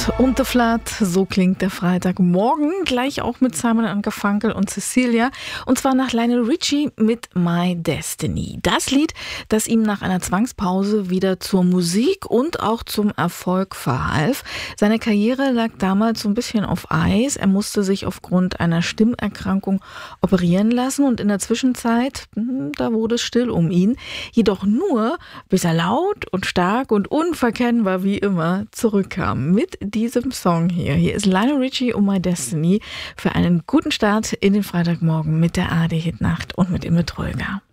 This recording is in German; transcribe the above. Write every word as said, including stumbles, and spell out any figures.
Flat und The Flat, so klingt der Freitagmorgen, gleich auch mit Simon and Garfunkel und Cecilia, und zwar nach Lionel Richie mit My Destiny. Das Lied, das ihm nach einer Zwangspause wieder zur Musik und auch zum Erfolg verhalf. Seine Karriere lag damals so ein bisschen auf Eis, er musste sich aufgrund einer Stimmerkrankung operieren lassen und in der Zwischenzeit, da wurde es still um ihn, jedoch nur, bis er laut und stark und unverkennbar wie immer zurückkam mit diesem Song hier. Hier ist Lionel Richie und My Destiny für einen guten Start in den Freitagmorgen mit der A R D Hitnacht und mit Imme Tröger.